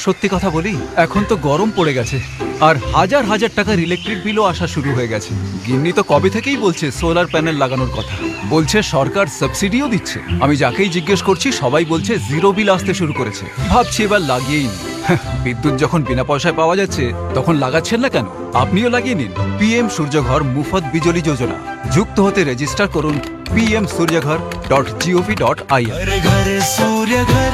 সত্যি কথা বলি, এখন তো গরম পড়ে গেছে আর হাজার হাজার টাকার ইলেকট্রিক বিলও আসা শুরু হয়ে গেছে। গিন্নি তো কবে থেকেই বলছে সোলার প্যানেল লাগানোর কথা, বলছে সরকার সাবসিডিও দিচ্ছে। আমি যাকেই জিজ্ঞেস করছি সবাই বলছে জিরো বিল আসতে শুরু করেছে। ভাবছি এবার লাগিয়েই নি। বিদ্যুৎ যখন বিনা পয়সায় পাওয়া যাচ্ছে তখন লাগাচ্ছেন না কেন? আপনিও লাগিয়ে নিন পিএম সূর্যঘর মুফত বিজলি যোজনা। যুক্ত হতে রেজিস্টার করুন pmsuryaghar.gov.in।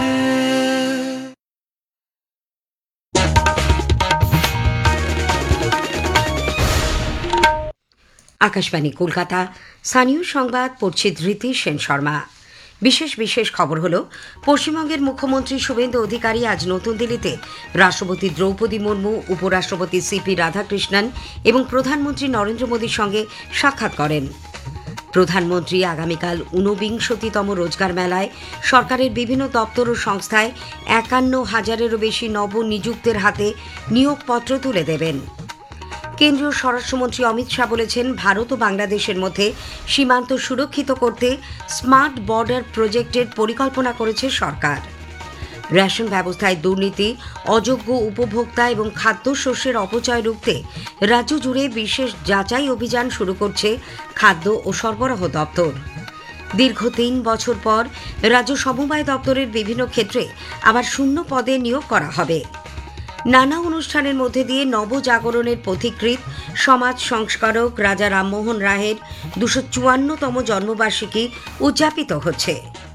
আকাশবাণী কলকাতা, স্থানীয় সংবাদ পড়ছে ধৃতি সেন শর্মা। বিশেষ খবর হলো, পশ্চিমবঙ্গের মুখ্যমন্ত্রী শুভেন্দু অধিকারী আজ নতুন দিল্লিতে রাষ্ট্রপতি দ্রৌপদী মুর্মু, উপরাষ্ট্রপতি সিপি রাধাকৃষ্ণন এবং প্রধানমন্ত্রী নরেন্দ্র মোদীর সঙ্গে সাক্ষাৎ করেন। প্রধানমন্ত্রী আগামীকাল ঊনবিংশতিতম রোজগার মেলায় সরকারের বিভিন্ন দপ্তর ও সংস্থায় ৫১,০০০-এরও বেশি নবনিযুক্তের হাতে নিয়োগপত্র তুলে দেবেন। কেন্দ্রীয় স্বরাষ্ট্রমন্ত্রী অমিত শাহ বলেছেন, ভারত ও বাংলাদেশের মধ্যে সীমান্ত সুরক্ষিত করতে স্মার্ট বর্ডার প্রজেক্টের পরিকল্পনা করেছে সরকার। রেশন ব্যবস্থায় দুর্নীতি, অযোগ্য উপভোক্তা এবং খাদ্যশস্যের অপচয় রুখতে রাজ্য জুড়ে বিশেষ যাচাই অভিযান শুরু করছে খাদ্য ও সরবরাহ দপ্তর। দীর্ঘ ৩ বছর পর রাজ্য সমবায় দপ্তরের বিভিন্ন ক্ষেত্রে আবার শূন্য পদে নিয়োগ করা হবে। নানা অনুষ্ঠানের মধ্যে দিয়ে নবজাগরণের পথিকৃৎ সমাজ সংস্কারক রাজা রামমোহন রায়ের ২৫৪তম জন্মবার্ষিকী উদযাপিত হচ্ছে।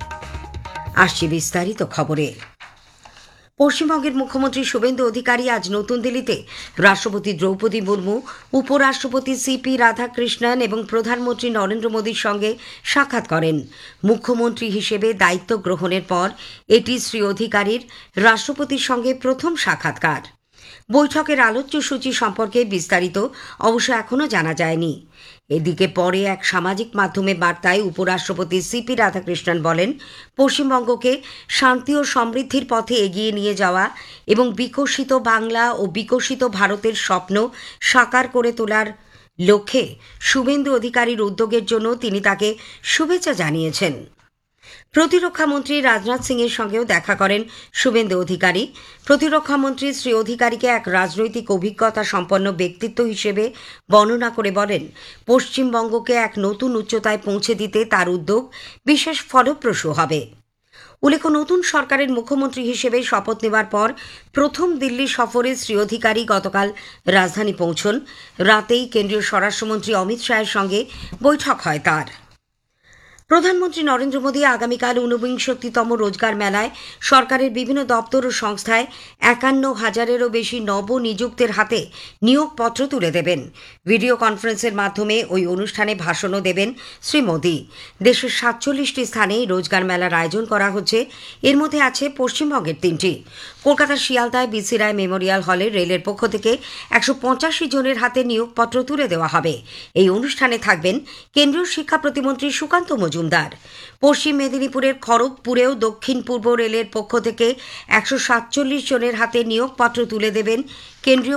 আসছি বিস্তারিত খবরে। পশ্চিমবঙ্গের মুখ্যমন্ত্রী শুভেন্দু অধিকারী আজ নতুন দিল্লিতে রাষ্ট্রপতি দ্রৌপদী মুর্মু, উপরাষ্ট্রপতি সিপি রাধাকৃষ্ণন এবং প্রধানমন্ত্রী নরেন্দ্র মোদীর সঙ্গে সাক্ষাৎ করেন। মুখ্যমন্ত্রী হিসেবে দায়িত্ব গ্রহণের পর এটি শ্রী অধিকারীর রাষ্ট্রপতির সঙ্গে প্রথম সাক্ষাৎকার। বৈঠকের আলোচ্য সূচি সম্পর্কে বিস্তারিত অবশ্য এখনও জানা যায়নি। এদিকে পরে এক সামাজিক মাধ্যমে বার্তায় উপরাষ্ট্রপতি সিপি রাধাকৃষ্ণন বলেন, পশ্চিমবঙ্গকে শান্তি ও সমৃদ্ধির পথে এগিয়ে নিয়ে যাওয়া এবং বিকশিত বাংলা ও বিকশিত ভারতের স্বপ্ন সাকার করে তোলার লক্ষ্যে শুভেন্দু অধিকারীর উদ্যোগের জন্য তিনি তাকে শুভেচ্ছা জানিয়েছেন। প্রতিরক্ষামন্ত্রী রাজনাথ সিংয়ের সঙ্গেও দেখা করেন শুভেন্দু অধিকারী। প্রতিরক্ষামন্ত্রী শ্রী অধিকারীকে এক রাজনৈতিক অভিজ্ঞতা সম্পন্ন ব্যক্তিত্ব হিসেবে বর্ণনা করে বলেন, পশ্চিমবঙ্গকে এক নতুন উচ্চতায় পৌঁছে দিতে তার উদ্যোগ বিশেষ ফলপ্রসূ হবে। উল্লেখ্য, নতুন সরকারের মুখ্যমন্ত্রী হিসেবে শপথ নেওয়ার পর প্রথম দিল্লি সফরে শ্রী অধিকারী গতকাল রাজধানী পৌঁছন। রাতেই কেন্দ্রীয় স্বরাষ্ট্রমন্ত্রী অমিত শাহের সঙ্গে বৈঠক হয় তার। প্রধানমন্ত্রী নরেন্দ্র মোদী আগামীকাল ঊনবিংশতিতম রোজগার মেলায় সরকারের বিভিন্ন দপ্তর ও সংস্থায় ৫১,০০০-এরও বেশি নবনিযুক্তের হাতে নিয়োগপত্র তুলে দেবেন। ভিডিও কনফারেন্সের মাধ্যমে ওই অনুষ্ঠানে ভাষণও দেবেন শ্রী মোদী। দেশের ৪৭টি স্থানে রোজগার মেলার আয়োজন করা হচ্ছে। এর মধ্যে আছে পশ্চিমবঙ্গের ৩টি। কলকাতার শিয়ালদায় বিসি রায় মেমোরিয়াল হলে রেলের পক্ষ থেকে ১৮৫ জনের হাতে নিয়োগপত্র তুলে দেওয়া হবে। এই অনুষ্ঠানে থাকবেন কেন্দ্রীয় শিক্ষা প্রতিমন্ত্রী সুকান্ত মজুমদার। পশ্চিম মেদিনীপুরের খড়গপুরেও দক্ষিণ পূর্ব রেলের পক্ষ থেকে ১৪৭ জনের হাতে নিয়োগপত্র তুলে দেবেন কেন্দ্রীয়